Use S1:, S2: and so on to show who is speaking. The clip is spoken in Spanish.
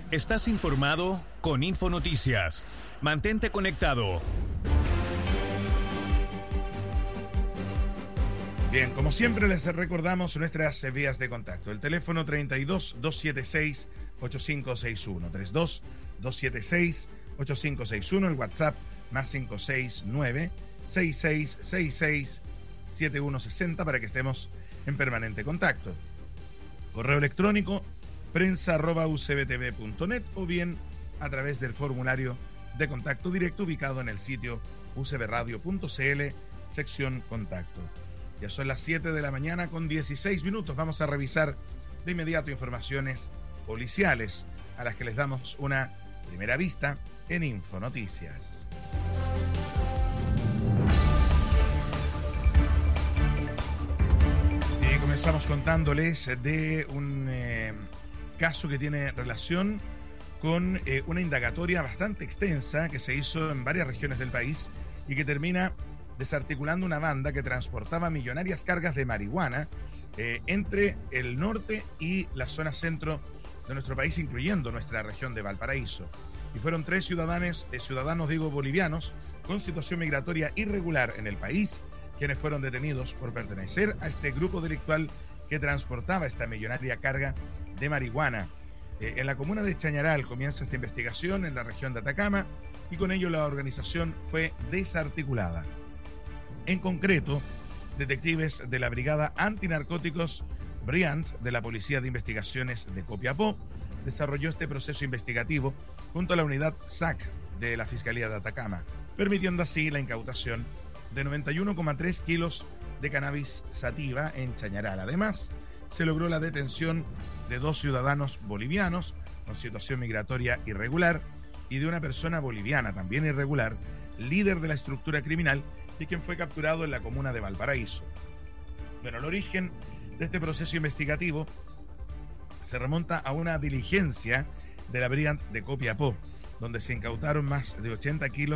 S1: Estás informado con Infonoticias. Mantente conectado.
S2: Bien, como siempre les recordamos nuestras vías de contacto. El teléfono 32-276-8561. 32-276-8561. El WhatsApp más 569-6666-7160 para que estemos en permanente contacto. Correo electrónico prensa@ucbtv.net o bien a través del formulario de contacto directo ubicado en el sitio ucbradio.cl, sección contacto. Ya son las 7 de la mañana con 16 minutos. Vamos a revisar de inmediato informaciones policiales a las que les damos una primera vista en Infonoticias. Y comenzamos contándoles de un caso que tiene relación con una indagatoria bastante extensa que se hizo en varias regiones del país y que termina desarticulando una banda que transportaba millonarias cargas de marihuana entre el norte y la zona centro de nuestro país, incluyendo nuestra región de Valparaíso. Y fueron 3 ciudadanos bolivianos con situación migratoria irregular en el país, quienes fueron detenidos por pertenecer a este grupo delictual que transportaba esta millonaria carga de marihuana. En la comuna de Chañaral comienza esta investigación en la región de Atacama y con ello la organización fue desarticulada. En concreto, detectives de la Brigada Antinarcóticos Bryant de la Policía de Investigaciones de Copiapó desarrolló este proceso investigativo junto a la unidad SAC de la Fiscalía de Atacama, permitiendo así la incautación de 91,3 kilos de cannabis sativa en Chañaral. Además, se logró la detención de 2 ciudadanos bolivianos con situación migratoria irregular y de una persona boliviana también irregular, líder de la estructura criminal y quien fue capturado en la comuna de Valparaíso. Bueno, el origen de este proceso investigativo se remonta a una diligencia de la Bryant de Copiapó, donde se incautaron más de 80 kilos